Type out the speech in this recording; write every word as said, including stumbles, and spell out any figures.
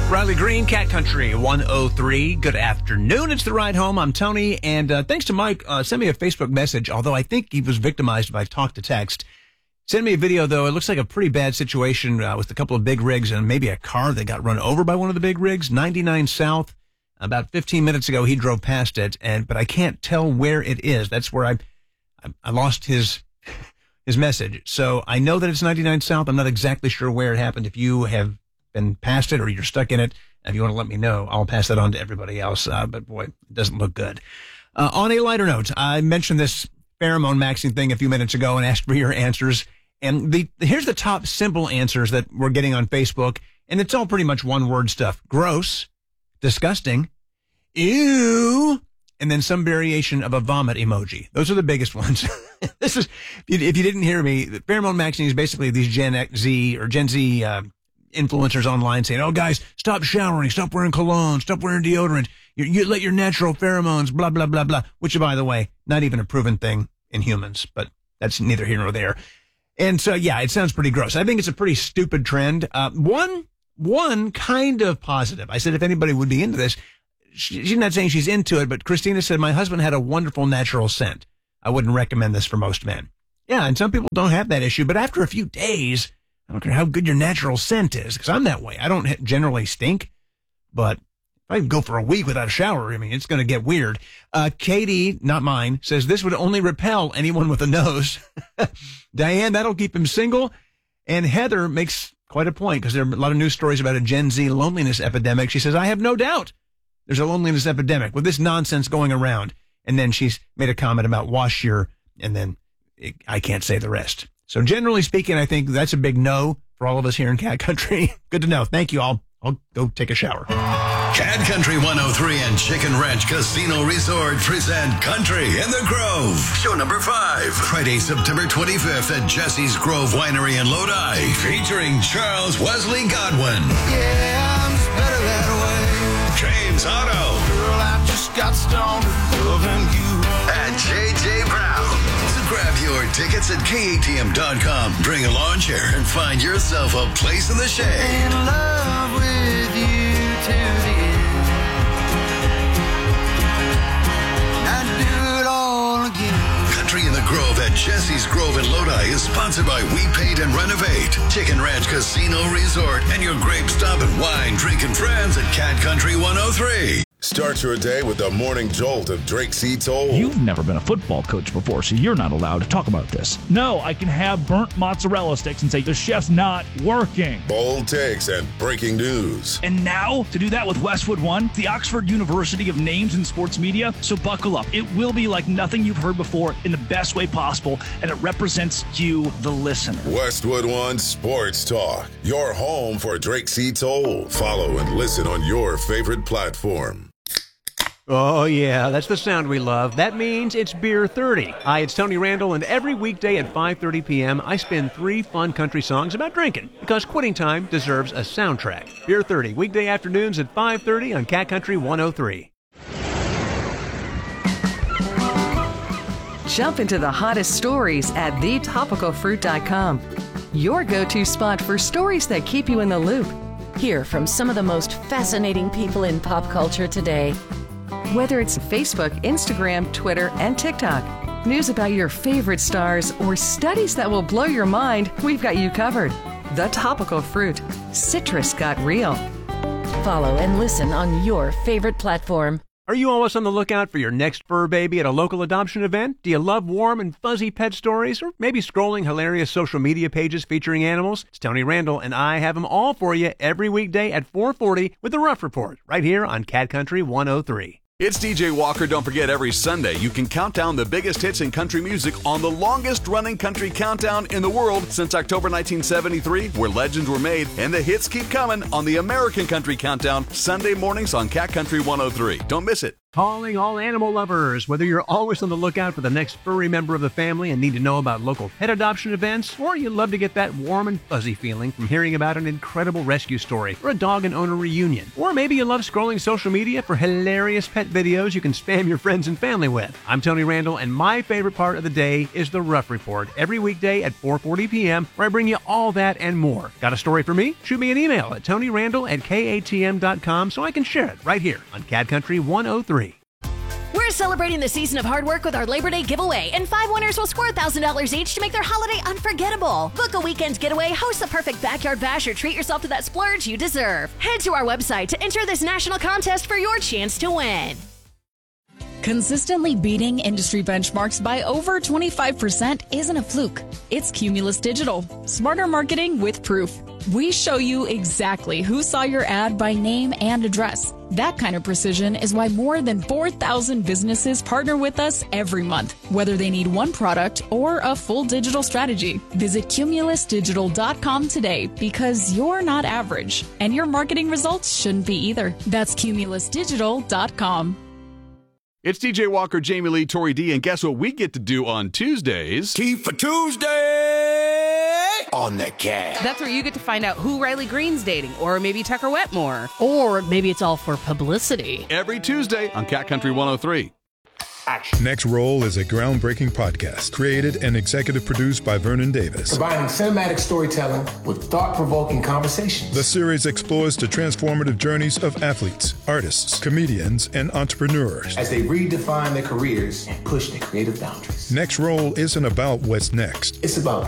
Riley Green, Cat Country one oh three. Good afternoon. It's The Ride Home. I'm Tony, and uh, thanks to Mike, uh, sent me a Facebook message, although I think he was victimized by talk to text. Send me a video, though. It looks like a pretty bad situation uh, with a couple of big rigs and maybe a car that got run over by one of the big rigs. ninety-nine South. About fifteen minutes ago, he drove past it, and but I can't tell where it is. That's where I I, I lost his his message. So I know that it's ninety-nine South. I'm not exactly sure where it happened. If you have been past it or you're stuck in it, if you want to let me know, I'll pass that on to everybody else. Uh, but boy, it doesn't look good. Uh, on a lighter note, I mentioned this pheromone maxing thing a few minutes ago and asked for your answers. And the here's the top simple answers that we're getting on Facebook. And it's all pretty much one word stuff. Gross, disgusting, ew, and then some variation of a vomit emoji. Those are the biggest ones. This is, if you, if you didn't hear me, the pheromone maxing is basically these Gen X, Z or Gen Z, uh, influencers online saying, oh, guys, stop showering, stop wearing cologne, stop wearing deodorant. You, you let your natural pheromones, blah, blah, blah, blah, which, by the way, not even a proven thing in humans, but that's neither here nor there. And so, yeah, it sounds pretty gross. I think it's a pretty stupid trend. Uh, one, one kind of positive. I said, if anybody would be into this, she, she's not saying she's into it, but Christina said, my husband had a wonderful natural scent. I wouldn't recommend this for most men. Yeah, and some people don't have that issue, but after a few days, I don't care how good your natural scent is, because I'm that way. I don't generally stink, but if I go for a week without a shower, I mean, it's going to get weird. Uh, Katie, not mine, says this would only repel anyone with a nose. Diane, that'll keep him single. And Heather makes quite a point, because there are a lot of news stories about a Gen Z loneliness epidemic. She says, I have no doubt there's a loneliness epidemic with this nonsense going around. And then she's made a comment about wash your, and then it, I can't say the rest. So generally speaking, I think that's a big no for all of us here in Cat Country. Good to know. Thank you all. I'll go take a shower. Cat Country one oh three and Chicken Ranch Casino Resort present Country in the Grove. Show number five. Friday, September twenty-fifth at Jesse's Grove Winery in Lodi. Featuring Charles Wesley Godwin. Yeah, I'm just better that way. James Otto. Girl, I just got stoned loving you. And J J Brown. So grab your tickets at K A T M dot com. Bring a lawn chair and find yourself a place in the shade. In love with you to the end. I'd do it all again. Country in the Grove at Jesse's Grove in Lodi is sponsored by We Paint and Renovate, Chicken Ranch Casino Resort, and your grape stop and wine drinking friends at Cat Country one oh three. Start your day with the morning jolt of Drake C. Toll. You've never been a football coach before, so you're not allowed to talk about this. No, I can have burnt mozzarella sticks and say the chef's not working. Bold takes and breaking news. And now, to do that with Westwood One, the Oxford University of Names in Sports Media. So buckle up. It will be like nothing you've heard before in the best way possible, and it represents you, the listener. Westwood One Sports Talk, your home for Drake C. Toll. Follow and listen on your favorite platform. Oh, yeah, that's the sound we love. That means it's Beer thirty. Hi, it's Tony Randall, and every weekday at five thirty p.m., I spin three fun country songs about drinking, because quitting time deserves a soundtrack. Beer thirty, weekday afternoons at five thirty on Cat Country one oh three. Jump into the hottest stories at the topical fruit dot com. Your go-to spot for stories that keep you in the loop. Hear from some of the most fascinating people in pop culture today. Whether it's Facebook, Instagram, Twitter, and TikTok, news about your favorite stars, or studies that will blow your mind, we've got you covered. The Topical Fruit. Citrus got real. Follow and listen on your favorite platform. Are you always on the lookout for your next fur baby at a local adoption event? Do you love warm and fuzzy pet stories, or maybe scrolling hilarious social media pages featuring animals? It's Tony Randall, and I have them all for you every weekday at four forty with the Rough Report, right here on Cat Country one oh three. It's D J Walker. Don't forget, every Sunday you can count down the biggest hits in country music on the longest running country countdown in the world since October nineteen seventy-three, where legends were made, and the hits keep coming on the American Country Countdown, Sunday mornings on Cat Country one oh three. Don't miss it. Calling all animal lovers. Whether you're always on the lookout for the next furry member of the family and need to know about local pet adoption events, or you love to get that warm and fuzzy feeling from hearing about an incredible rescue story or a dog and owner reunion, or maybe you love scrolling social media for hilarious pet videos you can spam your friends and family with. I'm Tony Randall, and my favorite part of the day is the Rough Report every weekday at four forty p.m., where I bring you all that and more. Got a story for me? Shoot me an email at tonyrandall at k a t m dot com so I can share it right here on Cat Country one oh three. We're celebrating the season of hard work with our Labor Day giveaway, and five winners will score one thousand dollars each to make their holiday unforgettable. Book a weekend getaway, host the perfect backyard bash, or treat yourself to that splurge you deserve. Head to our website to enter this national contest for your chance to win. Consistently beating industry benchmarks by over twenty-five percent isn't a fluke. It's Cumulus Digital. Smarter marketing with proof. We show you exactly who saw your ad by name and address. That kind of precision is why more than four thousand businesses partner with us every month, whether they need one product or a full digital strategy. Visit cumulus digital dot com today, because you're not average, and your marketing results shouldn't be either. That's cumulus digital dot com. It's D J Walker, Jamie Lee, Tori D, and guess what we get to do on Tuesdays? Tea for Tuesday on the Cat. That's where you get to find out who Riley Green's dating, or maybe Tucker Wetmore. Or maybe it's all for publicity. Every Tuesday on Cat Country one oh three. Action. Next Roll is a groundbreaking podcast created and executive produced by Vernon Davis. Combining cinematic storytelling with thought-provoking conversations. The series explores the transformative journeys of athletes, artists, comedians, and entrepreneurs as they redefine their careers and push their creative boundaries. Next Roll isn't about what's next. It's about